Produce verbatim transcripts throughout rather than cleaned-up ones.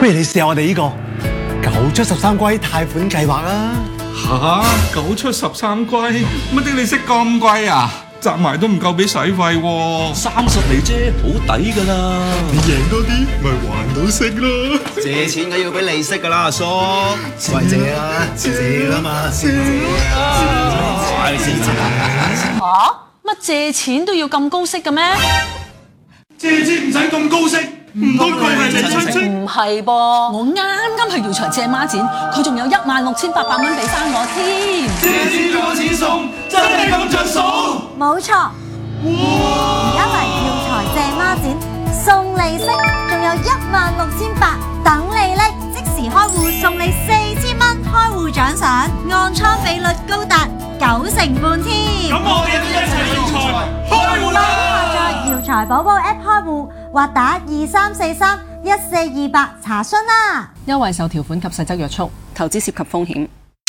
不如你試下我哋呢個九出十三歸貸款計劃啊！ 吓，九出十三歸，乜啲利息咁貴啊？集埋都唔夠俾使費喎， 三十厘啫，好抵噶啦！ 你贏多啲，咪還到息咯。 借錢梗要俾利息噶啦，阿叔。喂，借啊，借啦嘛，借啊！ 吓？乜借錢都要咁高息嘅咩？ 借錢唔使咁高息，唔通佢係你親戚？ 唔係噃，我啱啱去耀才借孖展，佢仲有一萬六千八百蚊俾翻我添。 借錢攞錢送，真係咁着數？ 冇錯，而家嚟耀才借孖展，送利息，仲有一萬六千八等你拎，即時開戶送你四千蚊開戶獎賞，按倉比率高達九成半添。 咁我哋都一齊耀才開戶啦！ 在耀才寶寶 App 開戶或打二三四三一四二八查詢啦。 優惠受條款及細則約束，投資涉及風險。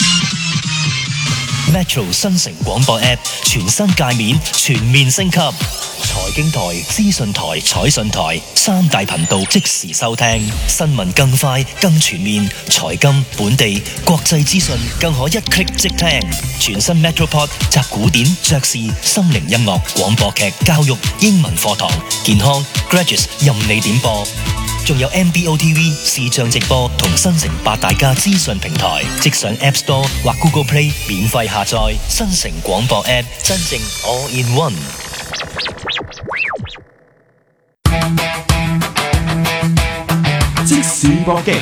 Metro 新城廣播 App 全新界面全面升級，財經台、資訊台、彩訊台三大頻道即時收聽，新聞更快更全面，財金、本地、國際資訊更可一 click 即聽。全新 Metropod 集古典、爵士、心靈音樂、廣播劇、教育、英文課堂、健康、Graduates 任你點播。仲有 M B O T V 視像直播同新城八大家資訊平台，即上 App Store 或 Google Play 免費下載新城廣播 App， 真正 All in One。 即時搏擊，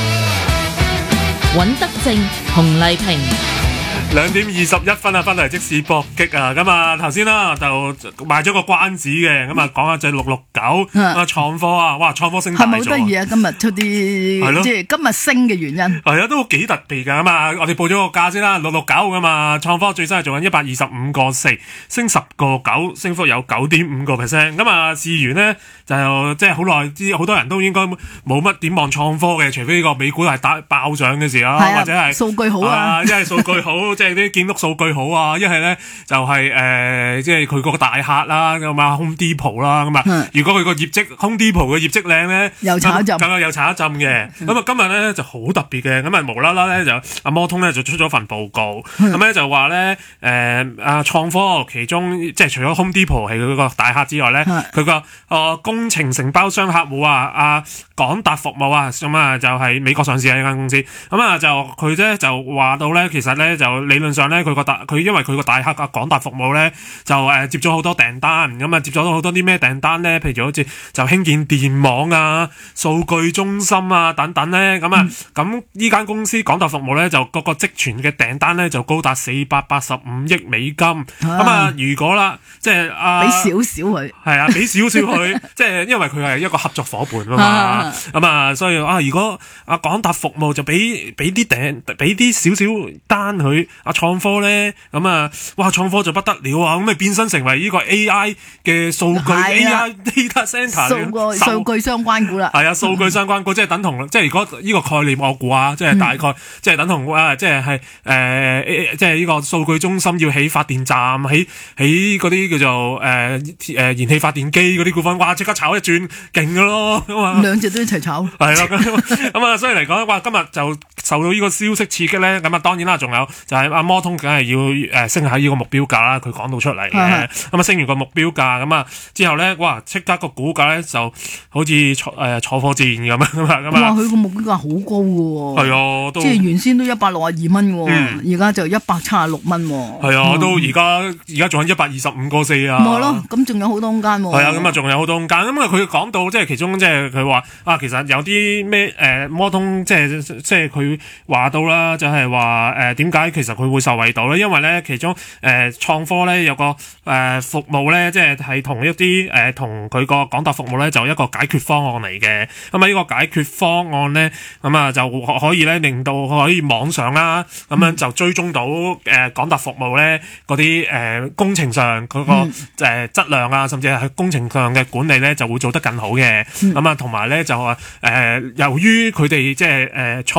尹德正、洪麗萍。 兩點二十一分啊，翻嚟即時搏擊啊！咁啊，頭先啦就賣咗個關子嘅，咁啊講下隻六六九啊創科啊，哇創科升大咗， 係咪好得意啊？今日出啲即係今日升嘅原因係啊，都幾特別㗎嘛！我哋報咗個價先啦，六六九㗎嘛，創科最新係做緊一百二十五個四，升十個九，升幅有九點五個 percent。咁啊，事完呢，就即係好耐啲，好多人都應該冇乜點望創科嘅，除非呢個美股係打爆漲嘅時候， 啊、 或者係數據好啊， 一係數據好。即係啲建築數據好啊，一係咧就係、是、誒、呃，即係佢個大客啦，咁啊 Home Depot 啦，咁啊，如果佢個業績 Home Depot 嘅業績靚咧， 又炒一浸， 咁啊又炒一浸嘅。咁啊今日咧就好特別嘅，咁啊無啦啦咧就阿摩通咧就出咗份報告，咁咧就話咧誒阿創科其中即係除咗 Home Depot 係佢個大客之外咧，佢個誒工程承包商客戶啊，阿廣達服務啊，咁啊就係美國上市嘅一間公司，咁啊就佢咧就話到咧，其實咧就理論上咧，佢個大佢因為佢個大客啊廣達服務咧，就誒、呃、接咗好多訂單，咁啊接咗好多啲咩訂單咧？譬如好似就興建電網啊、數據中心啊等等咧，咁啊咁呢間公司廣達服務咧就個個積存嘅訂單咧就高達四百八十五億美金，咁啊，啊如果啦，即係啊俾少少佢， 係啊俾少少佢，即係因為佢係一個合作伙伴啊嘛，咁啊所以啊如果啊廣達服務就俾俾啲訂俾啲少少單佢。啊創科咧咁啊，哇創科就不得了啊！咁咪變身成為呢個 A I 嘅數據 A I data center 數數據相關股啦。 係啊，數據相關股即係等同，即係如果呢個概念我估啊，即係大概、嗯、即係等同啊，即係係誒，即係呢個數據中心要起發電站，起起嗰啲叫做誒誒、呃、燃氣發電機嗰啲股份，哇！即刻炒一轉，勁噶咯咁啊！ 兩隻都一齊炒。 係啦，咁啊，所以嚟講，哇！今日就受到呢個消息刺激咧，咁啊，當然啦，仲有就係、是。阿摩通梗係要誒升喺呢個目標價啦，佢講到出嚟嘅，咁啊升完個目標價，咁啊之後咧，哇！即刻個股價咧就好似坐誒坐火箭咁樣咁啊！ 哇！佢個目標價好高嘅喎， 係啊，都即係原先都一百六十二蚊喎，而家就一百七十六蚊喎。 係啊，都而家而家仲係一百二十五個四啊。 咪係咯，咁仲有好多空間喎。 係啊，咁啊仲有好多空間。咁啊佢講到即係其中即係佢話啊，其實有啲咩誒摩通即係即係佢話到啦，就係話誒點解其實佢會受惠到咧，因為咧其中誒創、呃、科咧有個誒、呃、服務咧，即係係同一啲誒同佢個廣達服務咧就一個解決方案嚟嘅。咁啊呢個解決方案咧，咁啊就可以咧令到可以網上啦，咁樣就追蹤到誒廣達服務咧嗰啲誒工程上嗰、那個誒質、呃、量啊，甚至係工程上嘅管理咧就會做得更好嘅。咁啊同埋咧就話誒、呃、由於佢哋即係誒創科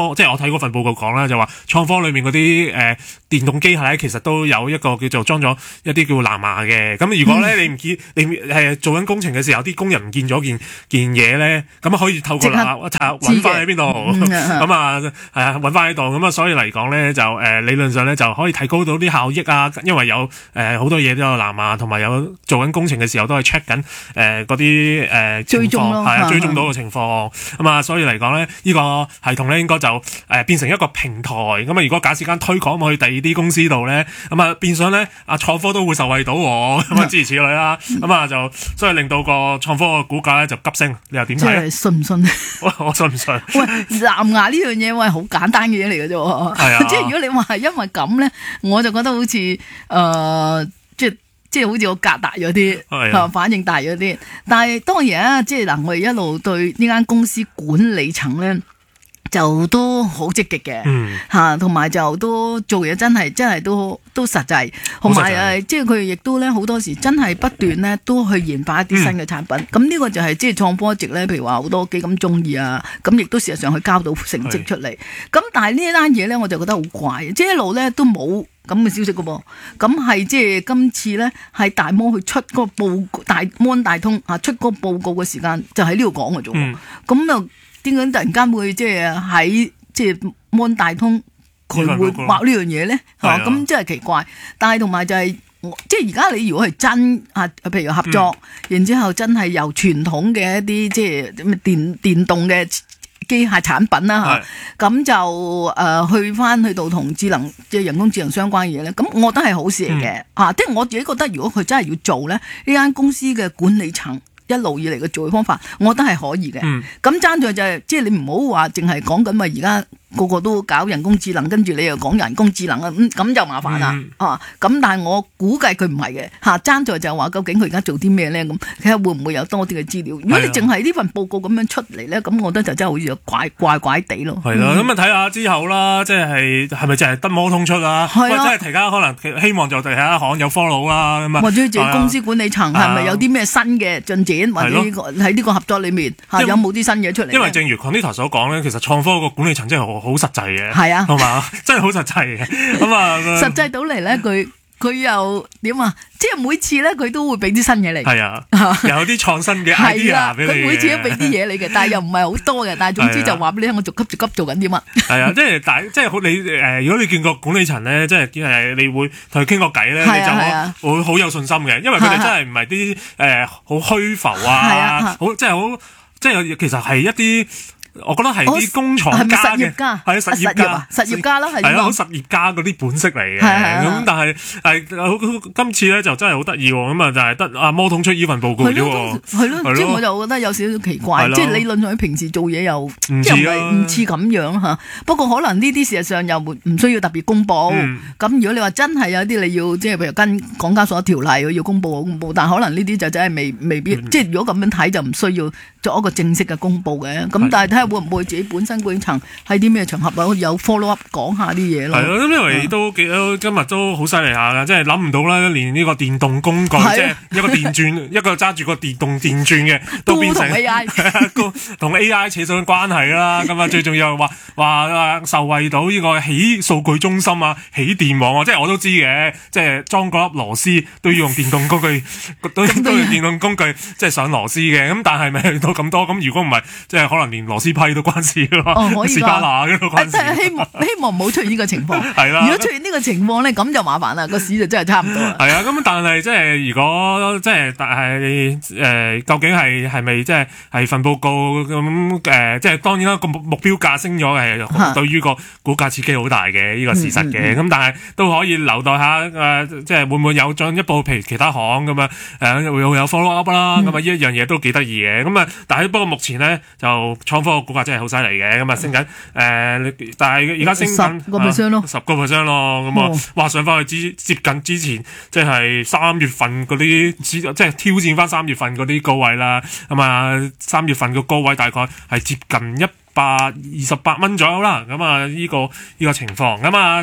科，即係我睇嗰份報告講啦，就話創科裏面嗰啲誒電動機械咧，其實都有一個叫做裝咗一啲叫藍牙嘅。咁如果咧、嗯、你唔見你係做緊工程嘅時候，啲工人唔見咗件件嘢咧，咁可以透過藍牙揾翻喺邊度，咁啊係啊揾翻喺度。咁啊所以嚟講咧就誒、呃、理論上咧就可以提高到啲效益啊，因為有誒好、呃、多嘢都有藍牙，同埋有，有做緊工程嘅時候都係 check 緊誒嗰啲誒追蹤咯，係啊追蹤到嘅情況。咁啊所以嚟講咧呢個系統咧應該就誒、呃、變成一個平台。咁啊如果假設間推廣去第二啲公司度咧，咁啊變相咧啊創科都會受惠到，咁啊諸如此類啦。咁啊就所以令到個創科嘅股價咧就急升。你又點睇？即係信唔信？我我信唔信？喂，藍牙呢樣嘢喂好簡單嘅嘢嚟嘅啫。係啊，即係如果你話係因為咁咧，我就覺得好似誒、呃、即係。即係好似我夾大咗啲，反應大咗啲。但係當然啊，即係嗱，我哋一路對呢間公司管理層咧，就都好積極嘅，嚇、嗯，同埋就都做嘢真係真係都都實際，同埋誒，即係佢亦都咧好多時真係不斷咧都去研發一啲新嘅產品。咁呢、嗯、個就係即係創科值咧，譬如話好多幾咁中意啊，咁亦都事實上佢交到成績出嚟。咁但係呢一單嘢咧，我就覺得好怪，即係一路咧都冇咁嘅消息嘅噃，咁係即係今次咧係大摩去出嗰個報告，大摩大通啊出嗰個報告嘅時間就喺呢度講嘅啫。咁又點解突然間會即係喺即係摩大通佢會畫呢樣嘢咧？嚇咁真係奇怪。但係同埋就係、是、即係而家你如果係真啊，譬如合作，嗯、然之後真係由傳統嘅一啲即係電電動嘅機械產品啦嚇，咁就誒、呃、去翻去到同智能即係人工智能相關嘅嘢咧，咁我覺得係好事嚟嘅嚇。即係、嗯啊、我自己覺得，如果佢真係要做咧，呢間公司嘅管理層一路以嚟嘅做嘅方法，我覺得係可以嘅。咁爭在就係、是、即係你唔好話淨係講緊話而家。個個都搞人工智能，跟住你又講人工智能啊，咁、嗯、咁就麻煩啦、嗯、啊！咁但係我估計佢唔係嘅嚇，爭在就係話究竟佢而家做啲咩咧？咁睇下會唔會有多啲嘅資料？如果你淨係呢份報告咁樣出嚟咧，咁我覺得就真係好似怪怪怪地咯。係啦，咁啊睇下之後啦，即係係咪就係得摩通出啊？喂，真係大家可能希望就第一行有 follow 啦，咁啊，或者自己公司管理層係咪有啲咩新嘅進展，或者喺呢個合作裏面嚇有冇啲新嘢出嚟？因為正如 Conita 所講咧，其實創科個管理層真係好好實際嘅，係啊，同埋真係好實際嘅，咁啊，實際到嚟咧，佢佢又點啊？即係每次咧，佢都會俾啲新嘢嚟，係啊，有啲創新嘅 idea 俾你嘅。佢每次都俾啲嘢你嘅，但係又唔係好多嘅。但係總之就話俾你聽，我逐級逐級做緊啲乜。係啊，即係大，即係好你誒，如果你見過管理層咧，即係誒，你會同佢傾個偈咧，你就會好有信心嘅，因為佢哋真係唔係啲誒好虛浮啊，好即係好即係其實係一啲。我覺得係啲工廠家嘅，係啊實業家，實業家啦，係咯，好實業家嗰啲本色嚟嘅。咁但係係今次咧就真係好得意喎。咁啊就係得阿摩通出呢份報告啫喎。係咯，即係我就覺得有少少奇怪。即係理論上佢平時做嘢又唔似唔似咁樣嚇。不過可能呢啲事實上又唔需要特別公佈。咁如果你話真係有啲你要即係譬如跟港交所條例要公佈好公佈，但可能呢啲就真係未未必。即係如果咁樣睇就唔需要作一個正式嘅公佈嘅。咁但係睇下會唔會自己本身管理層喺啲咩場合啊？有 follow up 講下啲嘢咯。係咯，咁因為都幾今日都好犀利下㗎，即係諗唔到啦，連呢個電動工具，即係一個電鑽，一個揸住個電動電鑽嘅，都變成同 A I 同 A I 扯上關係啦。咁啊，最重要係話話受惠到呢個起數據中心啊，起電網啊，即係我都知嘅，即係裝嗰粒螺絲都要用電動工具，都都用電動工具即係上螺絲嘅。咁但係咪去到咁多？咁如果唔係，即係可能連螺絲批都關事咯。哦，可以㗎。但係希望希望唔好出現呢個情況。係啦。如果出現呢個情況咧，咁就麻煩啦，個市就真係差唔多啦。係啊，咁但係即係如果即係但係誒，究竟係係咪即係係份報告咁誒？即係當然啦，個目目標價升咗係對於個股價刺激好大嘅呢個事實嘅。咁但係都可以留待下誒，即係會唔會有進一步譬如其他行咁啊？誒會有 follow up 啦。咁啊呢一樣嘢都幾得意嘅。咁啊，但係不過目前咧就創科個股價真係好犀利嘅。咁啊升緊誒，但係而家升緊十個 percent 咯，十個 percent 咯。咁啊，哇上翻去之接近之前即係三月份嗰啲，即係挑戰翻三月份嗰啲高位啦。咁啊，三月份個高位大概係接近一百二十八蚊左右啦。咁啊，呢個呢個情況咁啊。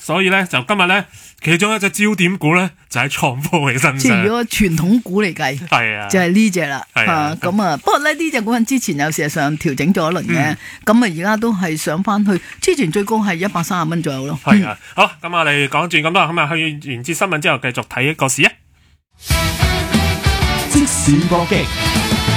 所以咧就今日咧其中一隻焦點股咧就喺創科嘅身上。 即係如果傳統股嚟計， 係啊， 就係呢隻啦。 係啊， 咁啊，不過咧呢隻股份之前有事實上調整咗一輪嘅，咁啊而家都係上翻去，之前最高係一百三十蚊左右咯。 係啊，好，咁我哋講住咁多，咁啊去完節新聞之後繼續睇一個市啊。 即時搏擊。